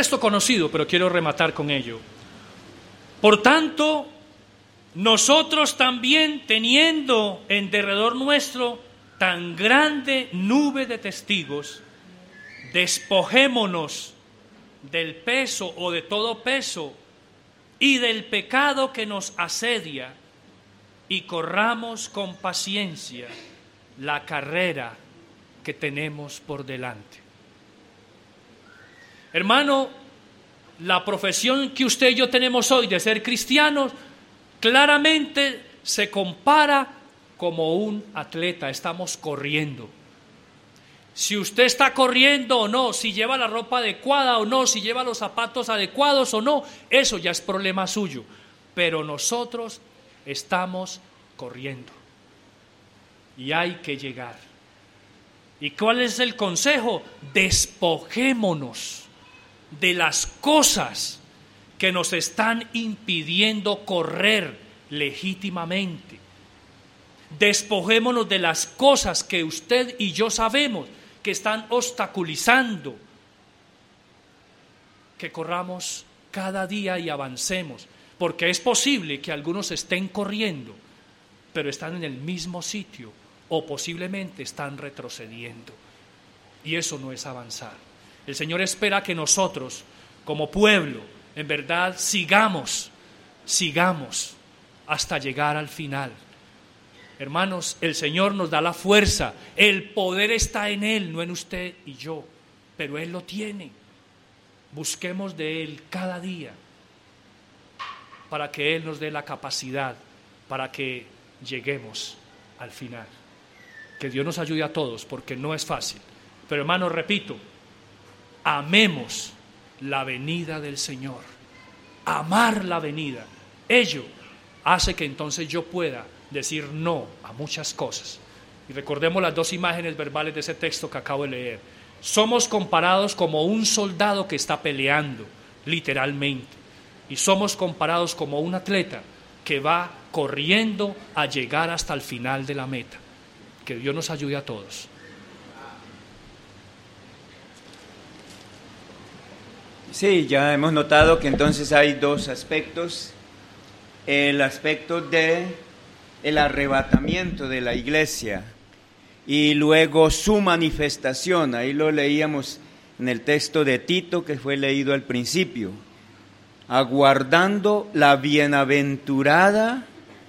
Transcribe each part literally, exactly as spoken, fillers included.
texto conocido, pero quiero rematar con ello. Por tanto, nosotros también, teniendo en derredor nuestro tan grande nube de testigos, despojémonos del peso o de todo peso y del pecado que nos asedia, y corramos con paciencia la carrera que tenemos por delante. Hermano, la profesión que usted y yo tenemos hoy de ser cristianos claramente se compara como un atleta. Estamos corriendo. Si usted está corriendo o no, si lleva la ropa adecuada o no, si lleva los zapatos adecuados o no, eso ya es problema suyo. Pero nosotros estamos corriendo y hay que llegar. ¿Y cuál es el consejo? Despojémonos de las cosas que nos están impidiendo correr legítimamente. Despojémonos de las cosas que usted y yo sabemos que están obstaculizando que corramos cada día y avancemos, porque es posible que algunos estén corriendo, pero están en el mismo sitio o posiblemente están retrocediendo, y eso no es avanzar. El Señor espera que nosotros, como pueblo, en verdad sigamos, sigamos hasta llegar al final. Hermanos, el Señor nos da la fuerza, el poder está en Él, no en usted y yo, pero Él lo tiene. Busquemos de Él cada día para que Él nos dé la capacidad, para que lleguemos al final. Que Dios nos ayude a todos, porque no es fácil. Pero hermanos, repito, amemos la venida del Señor. Amar la venida, ello hace que entonces yo pueda decir no a muchas cosas. Y recordemos las dos imágenes verbales de ese texto que acabo de leer. Somos comparados como un soldado que está peleando, literalmente, y somos comparados como un atleta que va corriendo a llegar hasta el final de la meta. Que Dios nos ayude a todos. Sí, ya hemos notado que entonces hay dos aspectos. El aspecto de el arrebatamiento de la iglesia y luego su manifestación. Ahí lo leíamos en el texto de Tito que fue leído al principio. Aguardando la bienaventurada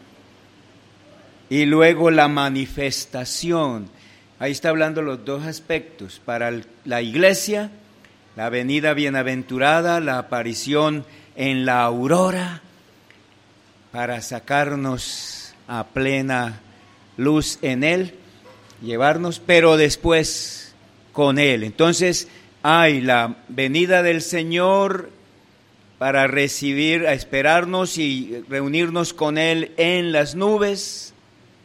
y luego la manifestación. Ahí está hablando los dos aspectos. Para la iglesia, la venida bienaventurada, la aparición en la aurora, para sacarnos a plena luz en Él, llevarnos, pero después con Él. Entonces hay la venida del Señor para recibir, a esperarnos y reunirnos con Él en las nubes,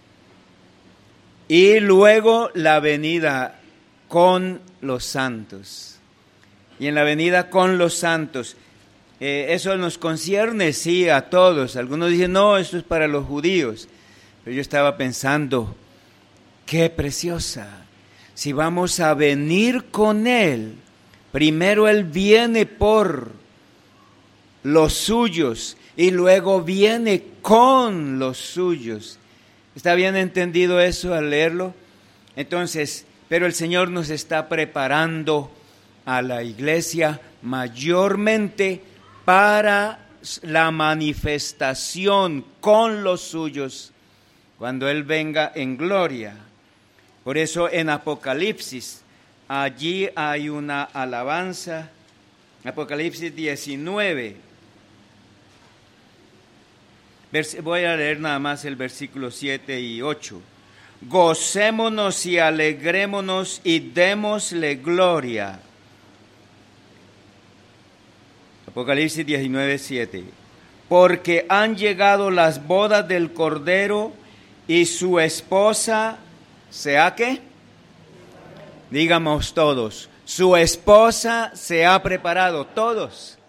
y luego la venida con los santos. Y en la venida con los santos, Eh, eso nos concierne, sí, a todos. Algunos dicen, no, esto es para los judíos. Pero yo estaba pensando, qué preciosa. Si vamos a venir con Él, primero Él viene por los suyos y luego viene con los suyos. ¿Está bien entendido eso al leerlo? Entonces, pero el Señor nos está preparando a la iglesia mayormente para la manifestación con los suyos cuando Él venga en gloria. Por eso en Apocalipsis, allí hay una alabanza, Apocalipsis diecinueve. Voy a leer nada más el versículo siete y ocho. Gocémonos y alegrémonos y démosle gloria. Apocalipsis diecinueve, siete. Porque han llegado las bodas del Cordero y su esposa, ¿sea qué? Digamos todos, su esposa se ha preparado, todos.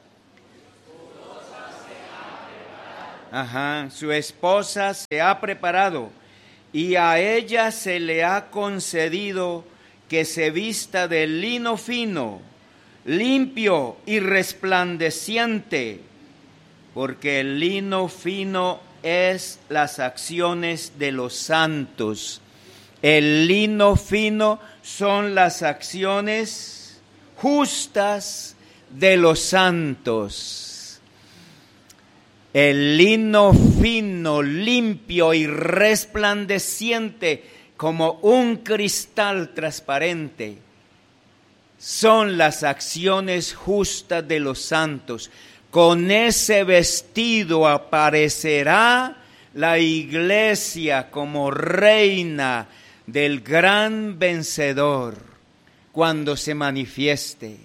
Ajá, su esposa se ha preparado y a ella se le ha concedido que se vista de lino fino, limpio y resplandeciente, porque el lino fino es las acciones de los santos. El lino fino son las acciones justas de los santos. El lino fino, limpio y resplandeciente como un cristal transparente son las acciones justas de los santos. Con ese vestido aparecerá la iglesia como reina del gran vencedor cuando se manifieste.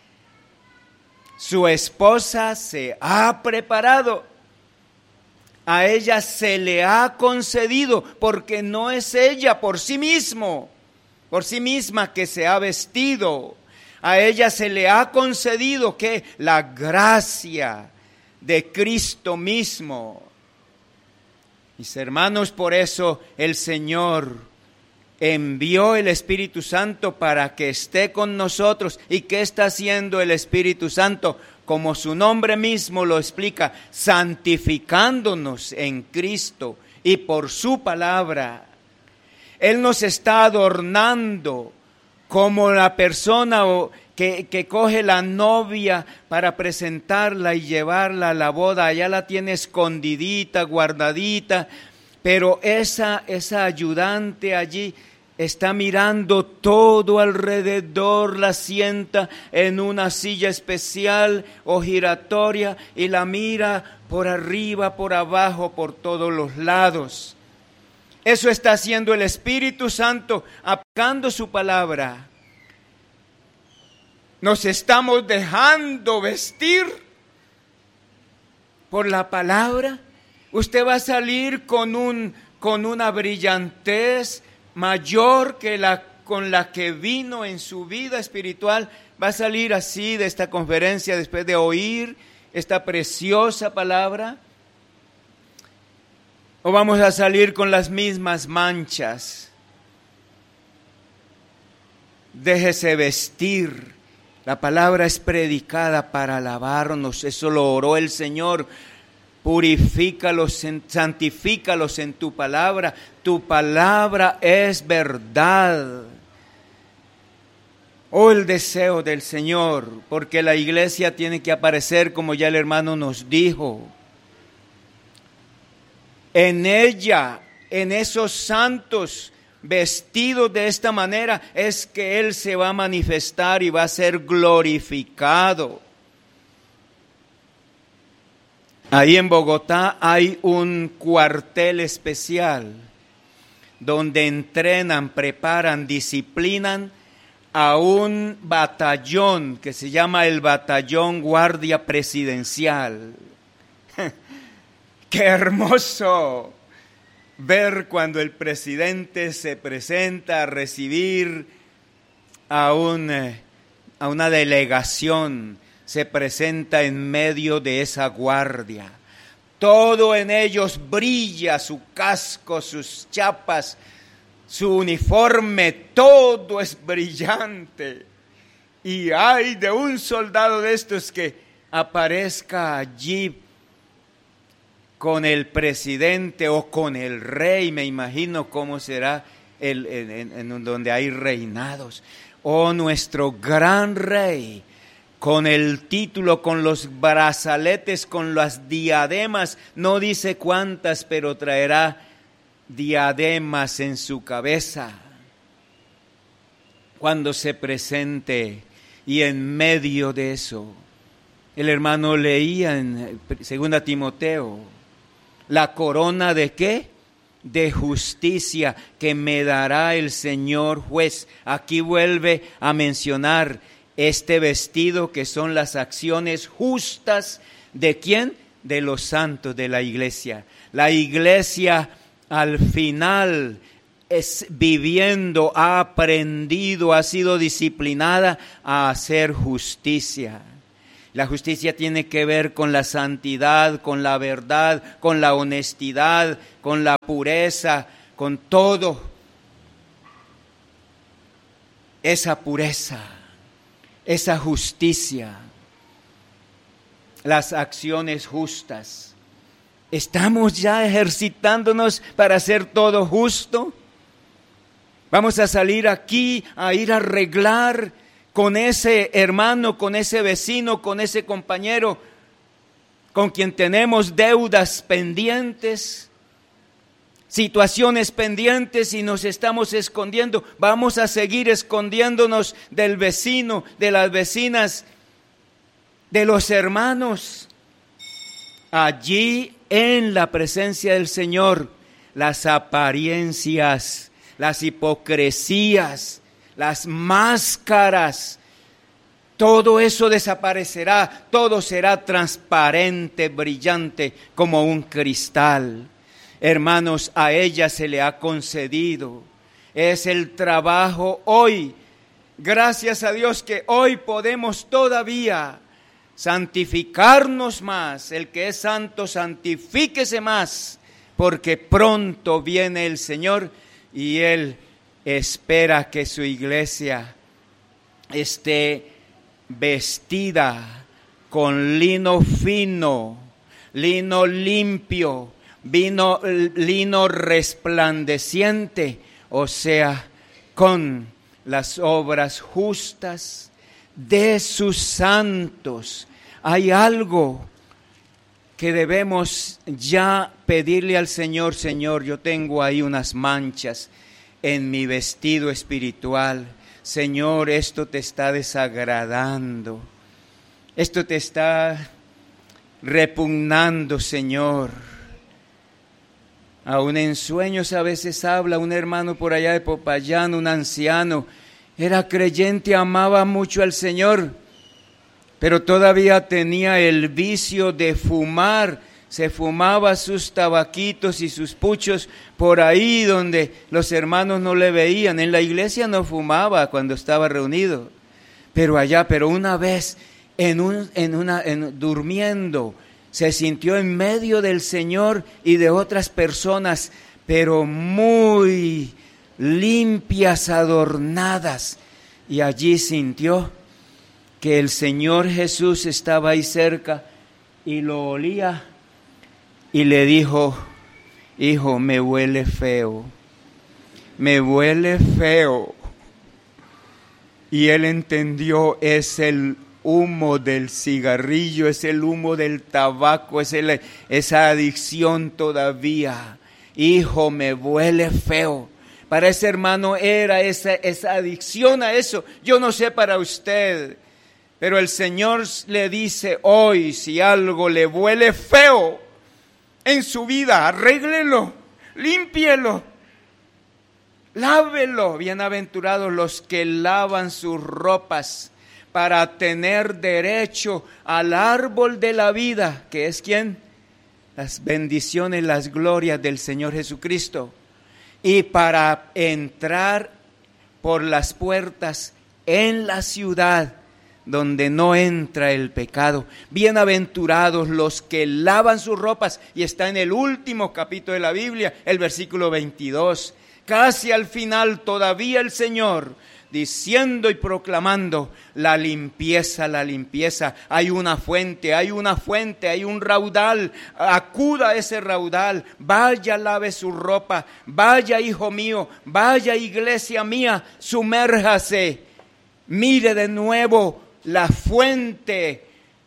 Su esposa se ha preparado, a ella se le ha concedido, porque no es ella por sí mismo, por sí misma que se ha vestido. A ella se le ha concedido que la gracia de Cristo mismo. Mis hermanos, por eso el Señor envió el Espíritu Santo para que esté con nosotros. ¿Y qué está haciendo el Espíritu Santo? Como su nombre mismo lo explica, santificándonos en Cristo y por su palabra. Él nos está adornando como la persona que, que coge la novia para presentarla y llevarla a la boda. Allá la tiene escondidita, guardadita, pero esa, esa ayudante allí está mirando todo alrededor, la sienta en una silla especial o giratoria y la mira por arriba, por abajo, por todos los lados. Eso está haciendo el Espíritu Santo, aplicando su palabra. Nos estamos dejando vestir por la palabra. Usted va a salir con un con una brillantez mayor que la con la que vino en su vida espiritual. Va a salir así de esta conferencia después de oír esta preciosa palabra. ¿O vamos a salir con las mismas manchas? Déjese vestir. La palabra es predicada para alabarnos. Eso lo oró el Señor. Purifícalos, santifícalos en tu palabra. Tu palabra es verdad. Oh, el deseo del Señor, porque la iglesia tiene que aparecer como ya el hermano nos dijo. En ella, en esos santos vestidos de esta manera, es que Él se va a manifestar y va a ser glorificado. Ahí en Bogotá hay un cuartel especial donde entrenan, preparan, disciplinan a un batallón que se llama el Batallón Guardia Presidencial. ¡Qué hermoso ver cuando el presidente se presenta a recibir a, un, a una delegación! Se presenta en medio de esa guardia. Todo en ellos brilla, su casco, sus chapas, su uniforme, todo es brillante. Y hay de un soldado de estos que aparezca allí con el presidente o con el rey. Me imagino cómo será el, en, en, en donde hay reinados. Oh, nuestro gran rey, con el título, con los brazaletes, con las diademas, no dice cuántas, pero traerá diademas en su cabeza cuando se presente. Y en medio de eso, el hermano leía en Segunda Timoteo, la corona de ¿qué? De justicia que me dará el Señor juez. Aquí vuelve a mencionar este vestido que son las acciones justas ¿de quién? De los santos de la iglesia. La iglesia al final es viviendo, ha aprendido, ha sido disciplinada a hacer justicia. La justicia tiene que ver con la santidad, con la verdad, con la honestidad, con la pureza, con todo. Esa pureza, esa justicia, las acciones justas. ¿Estamos ya ejercitándonos para hacer todo justo? Vamos a salir aquí a ir a arreglar con ese hermano, con ese vecino, con ese compañero, con quien tenemos deudas pendientes, situaciones pendientes y nos estamos escondiendo. Vamos a seguir escondiéndonos del vecino, de las vecinas, de los hermanos. Allí en la presencia del Señor, las apariencias, las hipocresías, las máscaras, todo eso desaparecerá, todo será transparente, brillante como un cristal. Hermanos, a ella se le ha concedido, es el trabajo hoy. Gracias a Dios que hoy podemos todavía santificarnos más. El que es santo, santifíquese más, porque pronto viene el Señor y Él espera que su iglesia esté vestida con lino fino, lino limpio, vino, lino resplandeciente, o sea, con las obras justas de sus santos. Hay algo que debemos ya pedirle al Señor. Señor, yo tengo ahí unas manchas en mi vestido espiritual. Señor, esto te está desagradando, esto te está repugnando, Señor. Aún en sueños a veces habla un hermano por allá de Popayán, un anciano, era creyente, amaba mucho al Señor, pero todavía tenía el vicio de fumar. Se fumaba sus tabaquitos y sus puchos por ahí donde los hermanos no le veían. En la iglesia no fumaba cuando estaba reunido, pero allá, pero una vez en un, en una, en, durmiendo, se sintió en medio del Señor y de otras personas, pero muy limpias, adornadas, y allí sintió que el Señor Jesús estaba ahí cerca y lo olía. Y le dijo: hijo, me huele feo, me huele feo. Y él entendió, es el humo del cigarrillo, es el humo del tabaco, es el, esa adicción todavía. Hijo, me huele feo. Para ese hermano era esa, esa adicción a eso. Yo no sé para usted, pero el Señor le dice hoy, si algo le huele feo en su vida, arréglelo, límpielo, lávelo. Bienaventurados los que lavan sus ropas para tener derecho al árbol de la vida, que es ¿quién? Las bendiciones, las glorias del Señor Jesucristo, y para entrar por las puertas en la ciudad donde no entra el pecado. Bienaventurados los que lavan sus ropas, y está en el último capítulo de la Biblia, el versículo veintidós, casi al final todavía el Señor diciendo y proclamando la limpieza, la limpieza. Hay una fuente, hay una fuente, hay un raudal. Acuda a ese raudal, vaya, lave su ropa, vaya, hijo mío, vaya, iglesia mía, sumérjase, mire de nuevo la fuente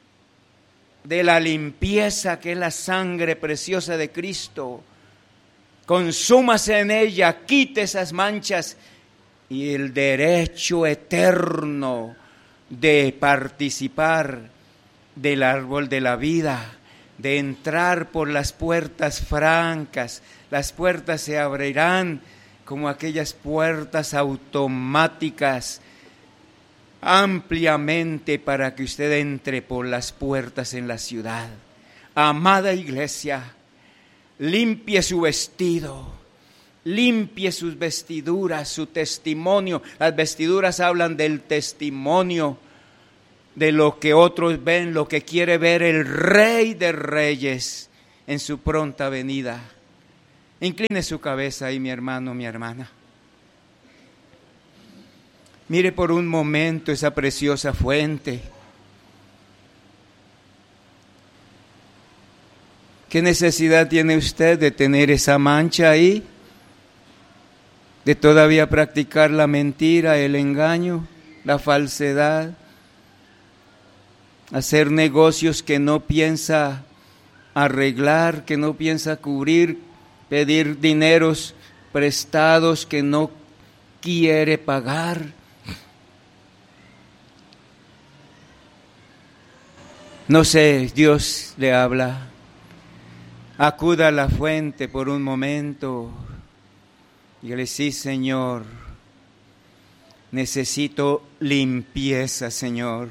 de la limpieza, que es la sangre preciosa de Cristo. Consúmase en ella, quite esas manchas, y el derecho eterno de participar del árbol de la vida, de entrar por las puertas francas. Las puertas se abrirán como aquellas puertas automáticas, ampliamente, para que usted entre por las puertas en la ciudad. Amada iglesia, limpie su vestido, limpie sus vestiduras, su testimonio. Las vestiduras hablan del testimonio, de lo que otros ven, lo que quiere ver el Rey de Reyes en su pronta venida. Incline su cabeza ahí, mi hermano, mi hermana. Mire por un momento esa preciosa fuente. ¿Qué necesidad tiene usted de tener esa mancha ahí? ¿De todavía practicar la mentira, el engaño, la falsedad? Hacer negocios que no piensa arreglar, que no piensa cubrir, pedir dineros prestados que no quiere pagar. No sé, Dios le habla. Acuda a la fuente por un momento y le dice: sí, Señor, necesito limpieza, Señor.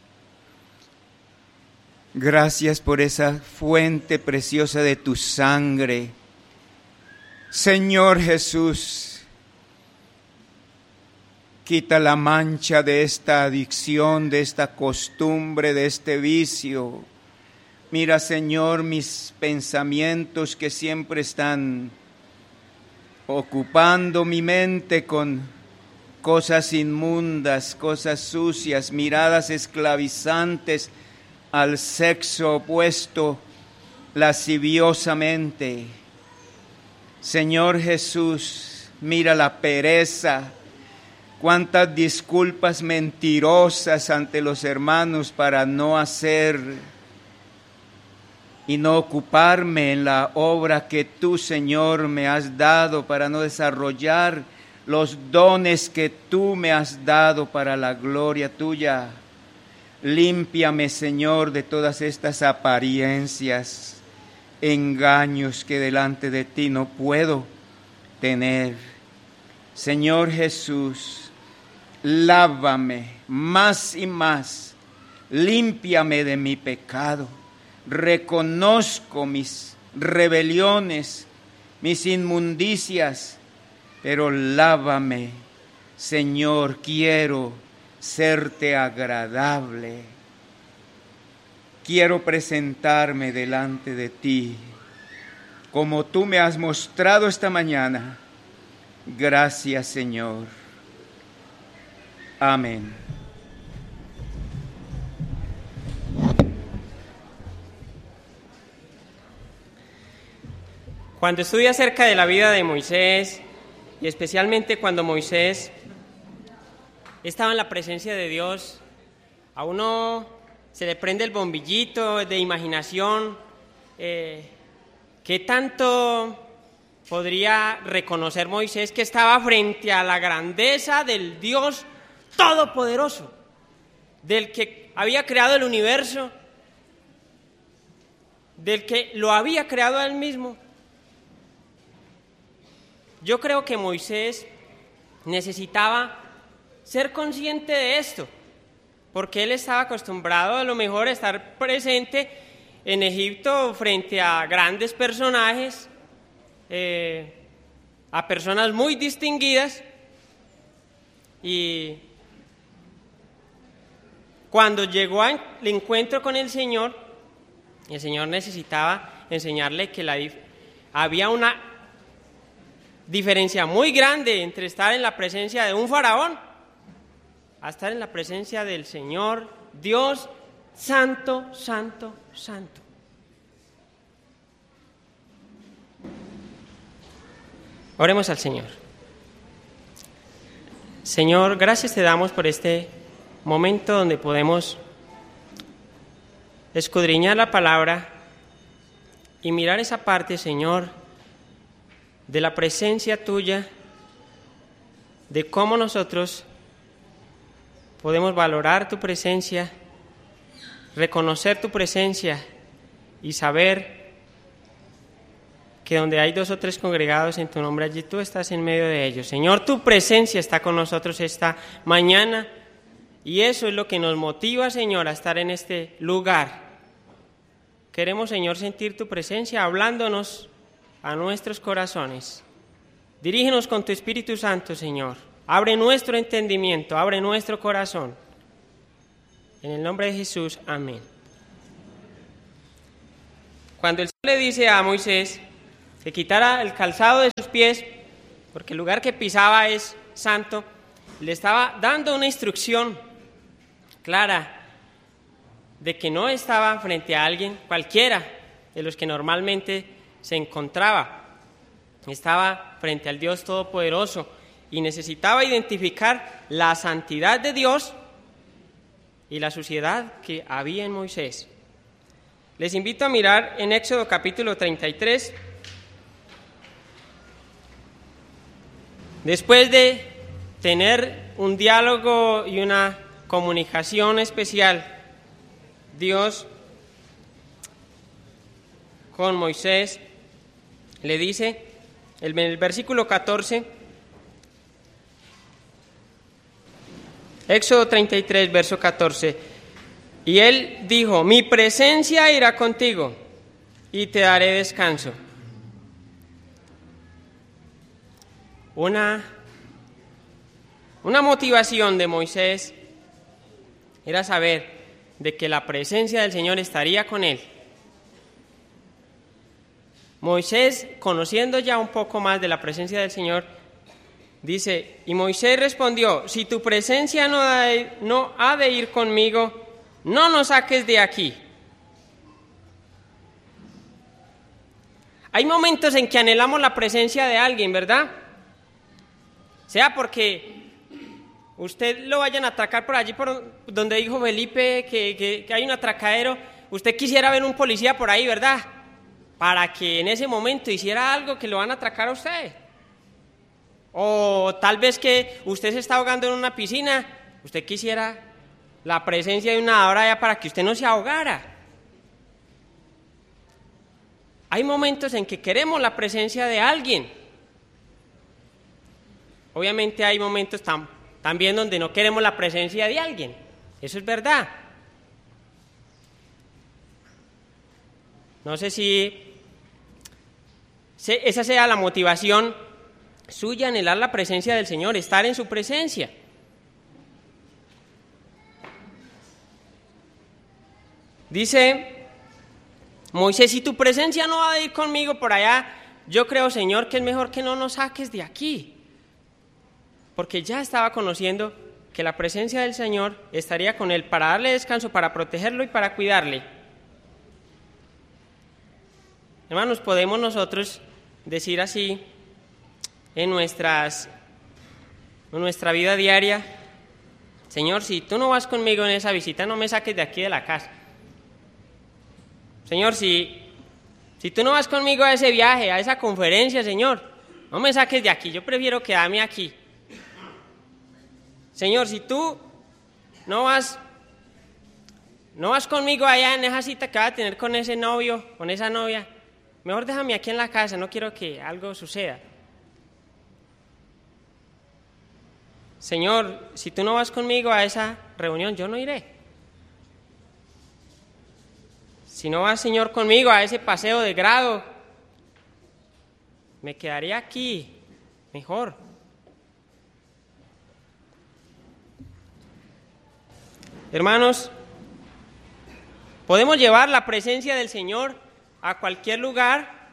Gracias por esa fuente preciosa de tu sangre. Señor Jesús, quita la mancha de esta adicción, de esta costumbre, de este vicio. Mira, Señor, mis pensamientos que siempre están ocupando mi mente con cosas inmundas, cosas sucias, miradas esclavizantes al sexo opuesto, lasciviosamente. Señor Jesús, mira la pereza, cuántas disculpas mentirosas ante los hermanos para no hacer y no ocuparme en la obra que tú, Señor, me has dado, para no desarrollar los dones que tú me has dado para la gloria tuya. Límpiame, Señor, de todas estas apariencias, engaños que delante de ti no puedo tener. Señor Jesús, lávame más y más, límpiame de mi pecado. Reconozco mis rebeliones, mis inmundicias, pero lávame, Señor, quiero serte agradable. Quiero presentarme delante de ti, como tú me has mostrado esta mañana. Gracias, Señor. Amén. Cuando estudia acerca de la vida de Moisés, y especialmente cuando Moisés estaba en la presencia de Dios, a uno se le prende el bombillito de imaginación. Eh, ¿Qué tanto podría reconocer Moisés que estaba frente a la grandeza del Dios Todopoderoso, del que había creado el universo, del que lo había creado a él mismo? Yo creo que Moisés necesitaba ser consciente de esto, porque él estaba acostumbrado a lo mejor a estar presente en Egipto frente a grandes personajes, eh, a personas muy distinguidas, y cuando llegó al encuentro con el Señor, el Señor necesitaba enseñarle que la, había una diferencia muy grande entre estar en la presencia de un faraón a estar en la presencia del Señor, Dios santo, santo, santo. Oremos al Señor. Señor, gracias te damos por este momento donde podemos escudriñar la palabra y mirar esa parte, Señor, de la presencia tuya, de cómo nosotros podemos valorar tu presencia, reconocer tu presencia y saber que donde hay dos o tres congregados en tu nombre, allí tú estás en medio de ellos. Señor, tu presencia está con nosotros esta mañana y eso es lo que nos motiva, Señor, a estar en este lugar. Queremos, Señor, sentir tu presencia hablándonos a nuestros corazones. Dirígenos con tu Espíritu Santo, Señor. Abre nuestro entendimiento, abre nuestro corazón. En el nombre de Jesús, amén. Cuando el Señor le dice a Moisés que quitara el calzado de sus pies, porque el lugar que pisaba es santo, le estaba dando una instrucción clara de que no estaba frente a alguien cualquiera de los que normalmente se encontraba. Estaba frente al Dios Todopoderoso y necesitaba identificar la santidad de Dios y la suciedad que había en Moisés. Les invito a mirar en Éxodo capítulo treinta y tres. Después de tener un diálogo y una comunicación especial, Dios con Moisés le dice, en el versículo catorce, Éxodo treinta y tres, verso catorce, y él dijo, mi presencia irá contigo y te daré descanso. Una, una motivación de Moisés era saber de que la presencia del Señor estaría con él. Moisés, conociendo ya un poco más de la presencia del Señor, dice, y Moisés respondió, si tu presencia no ha de, no ha de ir conmigo, no nos saques de aquí. Hay momentos en que anhelamos la presencia de alguien, ¿verdad? Sea porque usted lo vayan a atracar por allí, por donde dijo Felipe que, que, que hay un atracadero, usted quisiera ver un policía por ahí, ¿verdad? Para que en ese momento hiciera algo que lo van a atracar a usted. O tal vez que usted se está ahogando en una piscina, usted quisiera la presencia de un nadador allá para que usted no se ahogara. Hay momentos en que queremos la presencia de alguien. Obviamente hay momentos tam- también donde no queremos la presencia de alguien. Eso es verdad. No sé si esa sea la motivación suya, anhelar la presencia del Señor, estar en su presencia. Dice Moisés, si tu presencia no va a ir conmigo por allá, yo creo, Señor, que es mejor que no nos saques de aquí. Porque ya estaba conociendo que la presencia del Señor estaría con él para darle descanso, para protegerlo y para cuidarle. Hermanos, podemos nosotros decir así en, nuestras, en nuestra vida diaria, Señor, si tú no vas conmigo en esa visita, no me saques de aquí de la casa. Señor, si, si tú no vas conmigo a ese viaje, a esa conferencia, Señor, no me saques de aquí, yo prefiero quedarme aquí. Señor, si tú no vas, no vas conmigo allá en esa cita que vas a tener con ese novio, con esa novia, mejor déjame aquí en la casa, no quiero que algo suceda. Señor, si tú no vas conmigo a esa reunión, yo no iré. Si no vas, Señor, conmigo a ese paseo de grado, me quedaría aquí, mejor. Hermanos, ¿podemos llevar la presencia del Señor a cualquier lugar?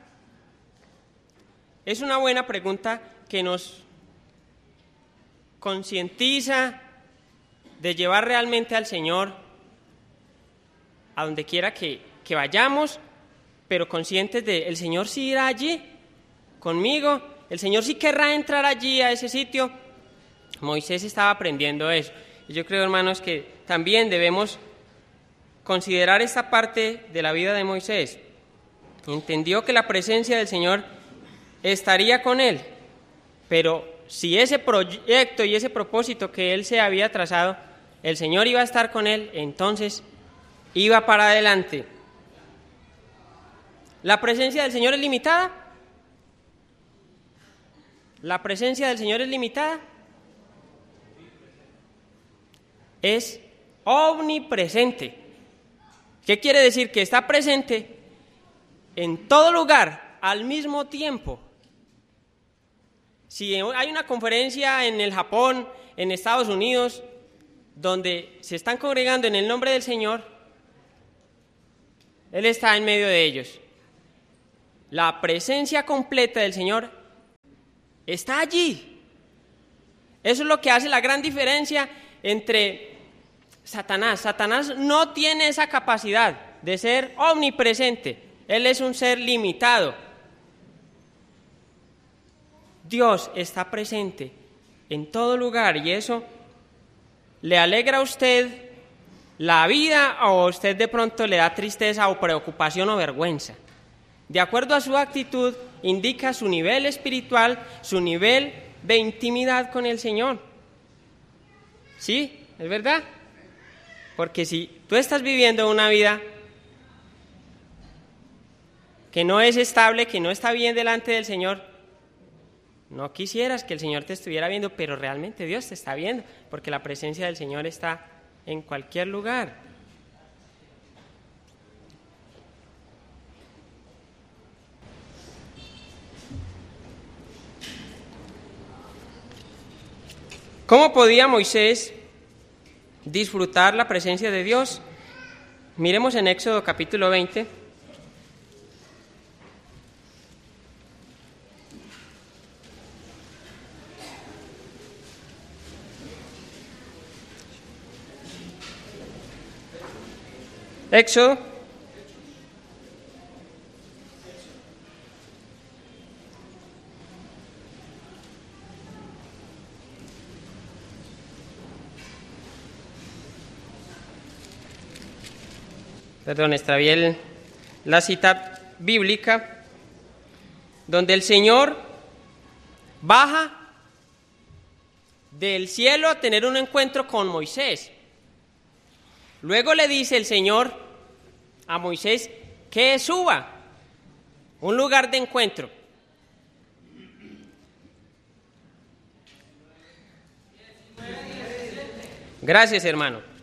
Es una buena pregunta que nos concientiza de llevar realmente al Señor a donde quiera que, que vayamos, pero conscientes de el Señor sí irá allí conmigo, el Señor sí querrá entrar allí a ese sitio. Moisés estaba aprendiendo eso. Y yo creo, hermanos, que también debemos considerar esta parte de la vida de Moisés. Entendió que la presencia del Señor estaría con él, pero si ese proyecto y ese propósito que él se había trazado, el Señor iba a estar con él, entonces iba para adelante. ¿La presencia del Señor es limitada? ¿La presencia del Señor es limitada? Es omnipresente. ¿Qué quiere decir? Que está presente en todo lugar al mismo tiempo. Si hay una conferencia en el Japón, en Estados Unidos, donde se están congregando en el nombre del Señor, Él está en medio de ellos. La presencia completa del Señor está allí. Eso es lo que hace la gran diferencia entre Satanás. Satanás no tiene esa capacidad de ser omnipresente. Él es un ser limitado. Dios está presente en todo lugar y eso le alegra a usted la vida o a usted de pronto le da tristeza o preocupación o vergüenza. De acuerdo a su actitud, indica su nivel espiritual, su nivel de intimidad con el Señor. ¿Sí? ¿Es verdad? Porque si tú estás viviendo una vida que no es estable, que no está bien delante del Señor, no quisieras que el Señor te estuviera viendo, pero realmente Dios te está viendo, porque la presencia del Señor está en cualquier lugar. ¿Cómo podía Moisés disfrutar la presencia de Dios? Miremos en Éxodo capítulo veinte. Éxodo Perdón, extravié el, la cita bíblica donde el Señor baja del cielo a tener un encuentro con Moisés. Luego le dice el Señor a Moisés que suba, un lugar de encuentro. Gracias, hermano.